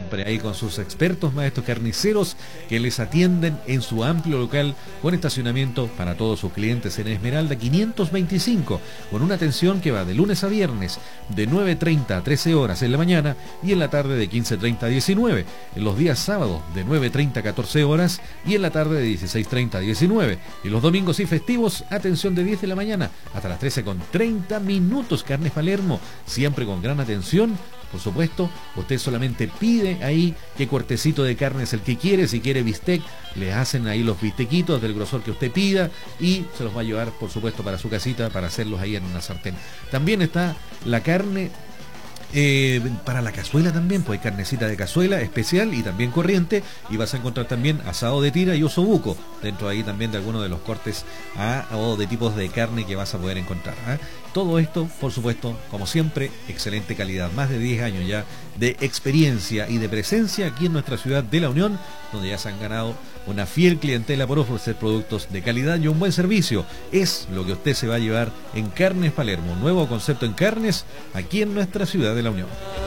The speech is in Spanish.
siempre ahí con sus expertos maestros carniceros que les atienden en su amplio local con estacionamiento para todos sus clientes en Esmeralda 525, con una atención que va de lunes a viernes de 9:30 a 13 horas en la mañana y en la tarde de 15:30 a 19, en los días sábados de 9:30 a 14 horas y en la tarde de 16:30 a 19, y los domingos y festivos atención de 10 de la mañana hasta las 13:30. Carnes Palermo, siempre con gran atención. Por supuesto, usted solamente pide ahí qué cortecito de carne es el que quiere. Si quiere bistec, le hacen ahí los bistequitos del grosor que usted pida y se los va a llevar, por supuesto, para su casita para hacerlos ahí en una sartén. También está la carne para la cazuela también, pues hay carnecita de cazuela especial y también corriente, y vas a encontrar también asado de tira y osobuco dentro ahí también de algunos de los cortes o de tipos de carne que vas a poder encontrar. Todo esto, por supuesto, como siempre, excelente calidad, más de 10 años ya de experiencia y de presencia aquí en nuestra ciudad de La Unión, donde ya se han ganado una fiel clientela por ofrecer productos de calidad y un buen servicio. Es lo que usted se va a llevar en Carnes Palermo, un nuevo concepto en carnes aquí en nuestra ciudad de La Unión.